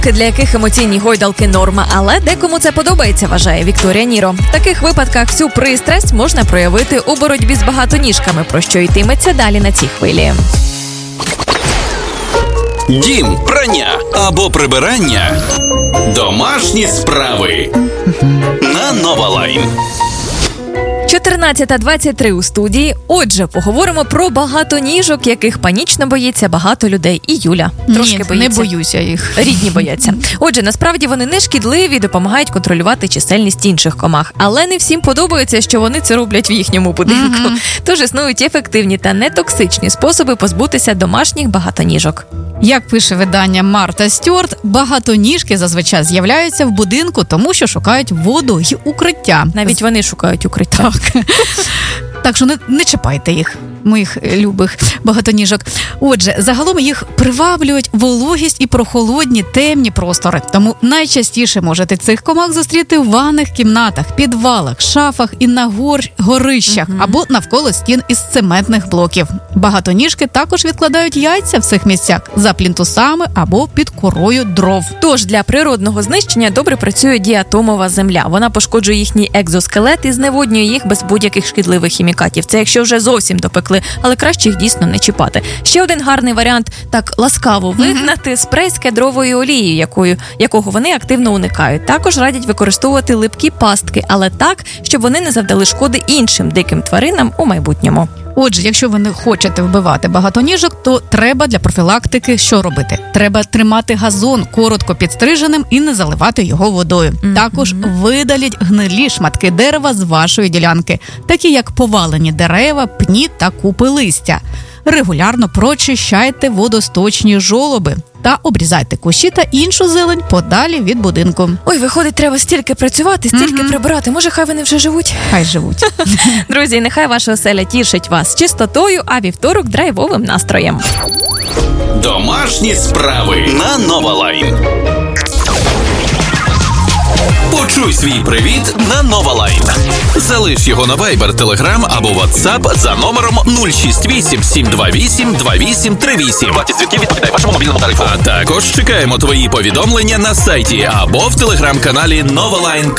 Для яких емоційні гойдалки норма, але декому це подобається, вважає Вікторія Ніро. В таких випадках всю пристрасть можна проявити у боротьбі з багатоніжками, про що йтиметься далі на цій хвилі. Дім, прання або прибирання. Домашні справи на Нова Лайн. 14:23 у студії. Отже, поговоримо про багатоніжок, яких панічно боїться багато людей. І Юля трошки боїться. Не боюся їх. Рідні бояться. Отже, насправді вони не шкідливі, допомагають контролювати чисельність інших комах. Але не всім подобається, що вони це роблять в їхньому будинку. Тож існують ефективні та нетоксичні способи позбутися домашніх багатоніжок. Як пише видання Марта Стюарт, багатоніжки зазвичай з'являються в будинку, тому що шукають воду й укриття. Навіть вони шукають укриття. Так що не чіпайте їх, моїх любих багатоніжок. Отже, загалом їх приваблюють вологість і прохолодні темні простори. Тому найчастіше можете цих комах зустріти в ванних кімнатах, підвалах, шафах і на горищах або навколо стін із цементних блоків. Багатоніжки також відкладають яйця в цих місцях за плінтусами або під корою дров. Тож для природного знищення добре працює діатомова земля. Вона пошкоджує їхній екзоскелет і зневоднює їх без будь-яких шкідливих хімікатів. Це якщо вже зовсім допекли, але краще їх дійсно не чіпати. Ще один гарний варіант так ласкаво вигнати спрей з кедровою олією, якого вони активно уникають. Також радять використовувати липкі пастки, але так, щоб вони не завдали шкоди іншим диким тваринам у майбутньому. Отже, якщо ви не хочете вбивати багатоніжок, то треба для профілактики що робити? Треба тримати газон коротко підстриженим і не заливати його водою. Також видаліть гнилі шматки дерева з вашої ділянки, такі як повалені дерева, пні та купи листя. Регулярно прочищайте водосточні жолоби та обрізайте кущі та іншу зелень подалі від будинку. Ой, виходить, треба стільки працювати, стільки прибирати. Може, хай вони вже живуть? Хай живуть. Друзі, нехай ваша оселя тішить вас чистотою, а вівторок – драйвовим настроєм. Домашні справи на Нова Лайн. Почуй свій привіт на Нова Лайн. Залиш його на Viber, Telegram або WhatsApp за номером 068 728 2838. Вартість дзвінків відповідає вашому мобільному тарифу. А також чекаємо твої повідомлення на сайті або в Telegram-каналі novalain.ua.